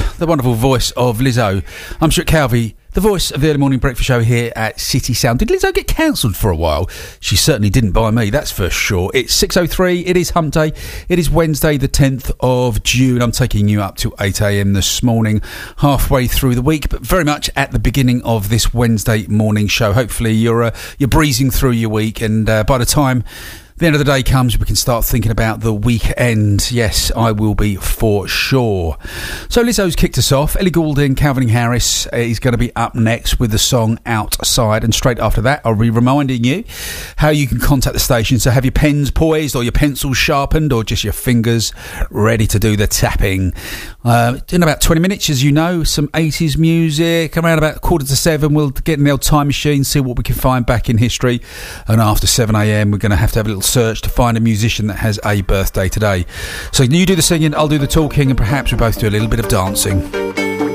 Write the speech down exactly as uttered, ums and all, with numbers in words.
the wonderful voice of Lizzo. I'm Stuart Calvey, the voice of the early morning breakfast show here at City Sound. Did Lizzo get cancelled for a while? She certainly didn't by me, that's for sure. It's six oh three, it is hump day. It is Wednesday the tenth of June. I'm taking you up to eight a.m. this morning, halfway through the week, but very much at the beginning of this Wednesday morning show. Hopefully you're uh, you're breezing through your week, and uh, by the time the end of the day comes, we can start thinking about the weekend. Yes, I will be for sure. So Lizzo's kicked us off. Ellie Goulding, Calvin Harris is going to be up next with the song Outside. And straight after that, I'll be reminding you how you can contact the station. So have your pens poised or your pencils sharpened or just your fingers ready to do the tapping. Uh, in about twenty minutes, as you know, some eighties music. Around about quarter to seven, we'll get in the old time machine, see what we can find back in history. And after seven a.m, we're going to have to have a little search to find a musician that has a birthday today. So you do the singing, I'll do the talking, and perhaps we both do a little bit of dancing.